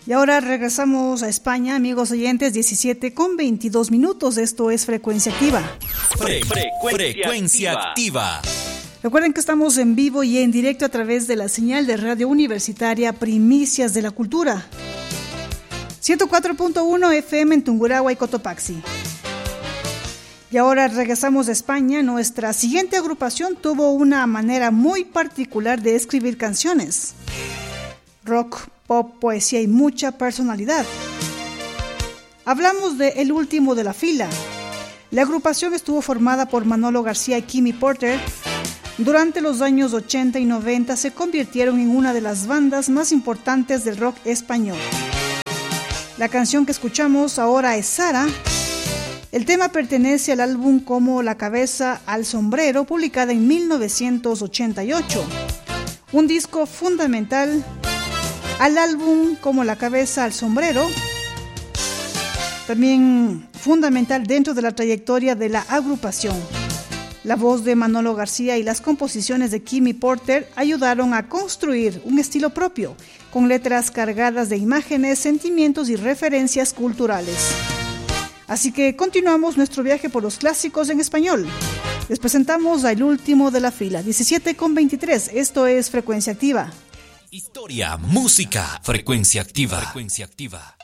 Y ahora regresamos a España, amigos oyentes, 17:22. Esto es Frecuencia Activa. Frecuencia Activa. Recuerden que estamos en vivo y en directo a través de la señal de Radio Universitaria Primicias de la Cultura. 104.1 FM en Tungurahua y Cotopaxi. Y ahora regresamos a España. Nuestra siguiente agrupación tuvo una manera muy particular de escribir canciones. Rock, pop, poesía y mucha personalidad. Hablamos de El Último de la Fila. La agrupación estuvo formada por Manolo García y Kimmy Porter. Durante los años 80 y 90 se convirtieron en una de las bandas más importantes del rock español. La canción que escuchamos ahora es Sara. El tema pertenece al álbum Como la cabeza al sombrero, publicada en 1988. Un disco fundamental al álbum Como la cabeza al sombrero, también fundamental dentro de la trayectoria de la agrupación. La voz de Manolo García y las composiciones de Kimmy Porter ayudaron a construir un estilo propio, con letras cargadas de imágenes, sentimientos y referencias culturales. Así que continuamos nuestro viaje por los clásicos en español. Les presentamos a El Último de la Fila, 17:23. Esto es Frecuencia Activa. Historia, música, Frecuencia Activa. Frecuencia Activa.